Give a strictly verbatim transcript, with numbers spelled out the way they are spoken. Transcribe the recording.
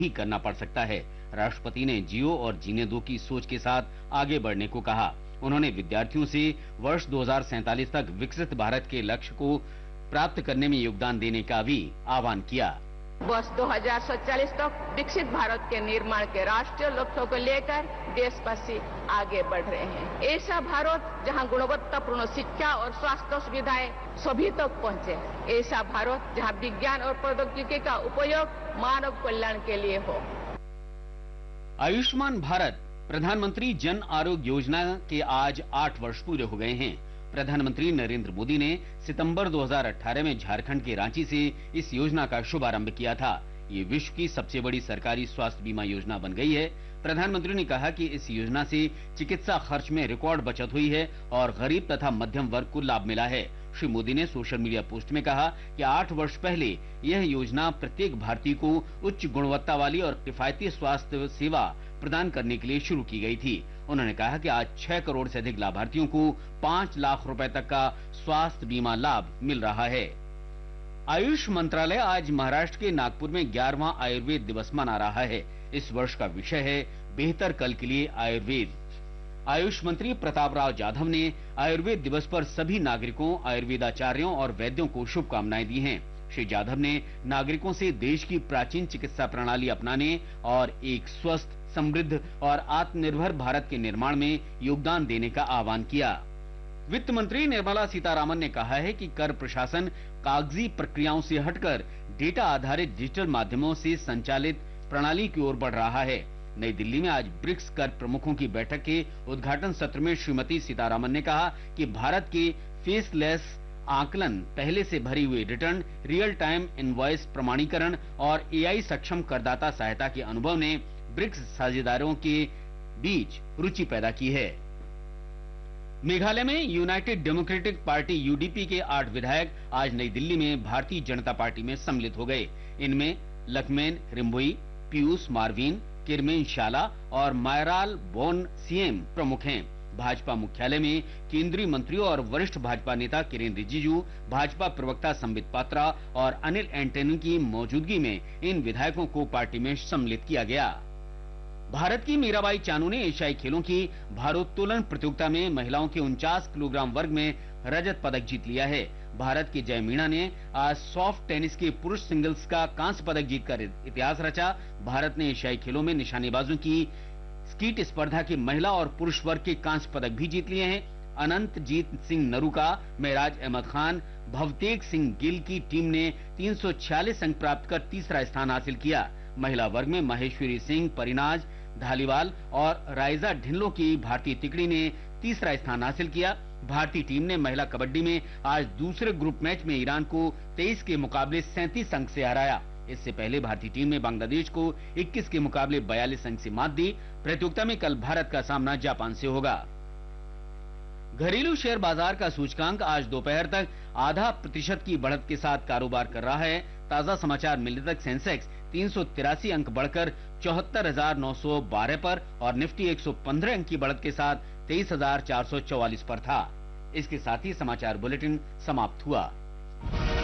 ही करना पड़ सकता है। राष्ट्रपति ने जियो और जीने दो की सोच के साथ आगे बढ़ने को कहा। उन्होंने विद्यार्थियों से वर्ष दो हज़ार सैंतालीस तक विकसित भारत के लक्ष्य को प्राप्त करने में योगदान देने का भी आह्वान किया। वर्ष दो हज़ार सैंतालीस तक विकसित भारत के निर्माण के राष्ट्रीय लक्ष्यों को लेकर देशवासी आगे बढ़ रहे हैं। ऐसा भारत जहां गुणवत्तापूर्ण शिक्षा और स्वास्थ्य सुविधाएं सभी तक पहुंचे। ऐसा भारत जहां विज्ञान और प्रौद्योगिकी का उपयोग मानव कल्याण के लिए हो। आयुष्मान भारत प्रधानमंत्री जन आरोग्य योजना के आज आठ वर्ष पूरे हो गए हैं। प्रधानमंत्री नरेंद्र मोदी ने सितंबर दो हज़ार अठारह में झारखंड के रांची से इस योजना का शुभारंभ किया था। ये विश्व की सबसे बड़ी सरकारी स्वास्थ्य बीमा योजना बन गई है। प्रधानमंत्री ने कहा कि इस योजना से चिकित्सा खर्च में रिकॉर्ड बचत हुई है और गरीब तथा मध्यम वर्ग को लाभ मिला है। श्री मोदी ने सोशल मीडिया पोस्ट में कहा कि आठ वर्ष पहले यह योजना प्रत्येक भारतीय को उच्च गुणवत्ता वाली और किफायती स्वास्थ्य सेवा प्रदान करने के लिए शुरू की गई थी। उन्होंने कहा कि आज छह करोड़ से अधिक लाभार्थियों को पांच लाख रुपए तक का स्वास्थ्य बीमा लाभ मिल रहा है। आयुष मंत्रालय आज महाराष्ट्र के नागपुर में ग्यारहवां आयुर्वेद दिवस मना रहा है। इस वर्ष का विषय है बेहतर कल के लिए आयुर्वेद। आयुष मंत्री प्रताप राव जाधव ने आयुर्वेद दिवस पर सभी नागरिकों, आयुर्वेदाचार्यों और वैद्यों को शुभकामनाएं दी हैं। श्री जाधव ने नागरिकों से देश की प्राचीन चिकित्सा प्रणाली अपनाने और एक स्वस्थ, समृद्ध और आत्मनिर्भर भारत के निर्माण में योगदान देने का आह्वान किया। वित्त मंत्री निर्मला सीतारामन ने कहा है कि कर प्रशासन कागजी प्रक्रियाओं से हटकर डेटा आधारित डिजिटल माध्यमों से संचालित प्रणाली की ओर बढ़ रहा है। नई दिल्ली में आज ब्रिक्स कर प्रमुखों की बैठक के उद्घाटन सत्र में श्रीमती सीतारामन ने कहा कि भारत के फेसलेस आकलन, पहले से भरी हुई रिटर्न, रियल टाइम इनवॉइस प्रमाणीकरण और एआई सक्षम करदाता सहायता के अनुभव ने ब्रिक्स साझेदारों के बीच रुचि पैदा की है। मेघालय में यूनाइटेड डेमोक्रेटिक पार्टी यूडीपी के आठ विधायक आज नई दिल्ली में भारतीय जनता पार्टी में सम्मिलित हो गए। इनमें लखमेन रिम्बोई, पीयूष मारवीन, किरमेन शाला और मायराल बोन सीएम प्रमुख हैं। भाजपा मुख्यालय में केंद्रीय मंत्रियों और वरिष्ठ भाजपा नेता किरेन रिजिजू, भाजपा प्रवक्ता संबित पात्रा और अनिल एंटनी की मौजूदगी में इन विधायकों को पार्टी में सम्मिलित किया गया। भारत की मीराबाई चानू ने एशियाई खेलों की भारोत्तोलन प्रतियोगिता में महिलाओं के उनचास किलोग्राम वर्ग में रजत पदक जीत लिया है। भारत की जय मीणा ने आज सॉफ्ट टेनिस के पुरुष सिंगल्स का कांस्य पदक जीतकर इतिहास रचा। भारत ने एशियाई खेलों में निशानेबाजों की स्कीट स्पर्धा के महिला और पुरुष वर्ग के कांस्य पदक भी जीत लिए हैं। अनंतजीत सिंह नरूका, मेराज अहमद खान, भवतेग सिंह गिल की टीम ने तीन सौ छियालीस अंक प्राप्त कर तीसरा स्थान हासिल किया। महिला वर्ग में महेश्वरी सिंह, परिनाज धालीवाल और राइजा ढिल्लो की भारतीय तिकड़ी ने तीसरा स्थान हासिल किया। भारतीय टीम ने महिला कबड्डी में आज दूसरे ग्रुप मैच में ईरान को तेईस के मुकाबले सैंतीस अंक से हराया। इससे पहले भारतीय टीम ने बांग्लादेश को इक्कीस के मुकाबले बयालीस अंक से मात दी। प्रतियोगिता में कल भारत का सामना जापान से होगा। घरेलू शेयर बाजार का सूचकांक आज दोपहर तक आधा प्रतिशत की बढ़त के साथ कारोबार कर रहा है। ताजा समाचार मिलने तक सेंसेक्स तीन सौ तिरासी अंक बढ़कर चौहत्तर हजार नौ सौ बारह पर और निफ्टी एक सौ पंद्रह अंक की बढ़त के साथ तेईस हजार चार सौ चौवालीस पर था। इसके साथ ही समाचार बुलेटिन समाप्त हुआ।